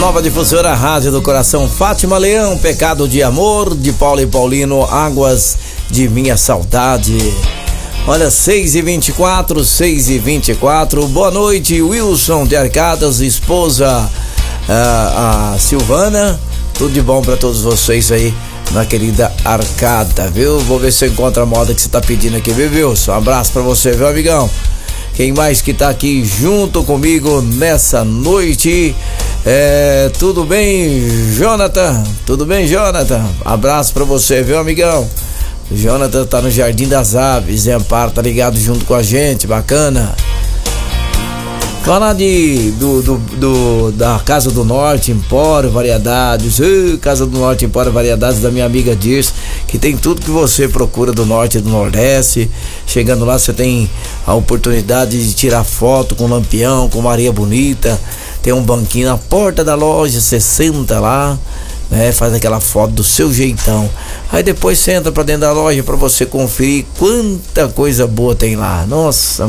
Nova Difusora, Rádio do Coração, Fátima Leão, Pecado de Amor, de Paulo e Paulino, Águas de Minha Saudade. Olha, 6h24. Boa noite, Wilson de Arcadas, esposa a Silvana. Tudo de bom pra todos vocês aí na querida Arcada, viu? Vou ver se eu encontro a moda que você tá pedindo aqui, viu, Wilson? Um abraço pra você, viu, amigão? Quem mais que tá aqui junto comigo nessa noite? Tudo bem, Jonathan? Tudo bem, Jonathan? Abraço pra você, viu, amigão? O Jonathan tá no Jardim das Aves, Zé Amparo tá ligado junto com a gente, bacana. Falar da Casa do Norte, Empório Variedades, Casa do Norte, Empório Variedades, da minha amiga Dirce, que tem tudo que você procura do Norte e do Nordeste. Chegando lá, você tem a oportunidade de tirar foto com lampião, com Maria Bonita. Tem um banquinho na porta da loja, você senta lá, né, faz aquela foto do seu jeitão. Aí depois você entra pra dentro da loja pra você conferir quanta coisa boa tem lá. Nossa,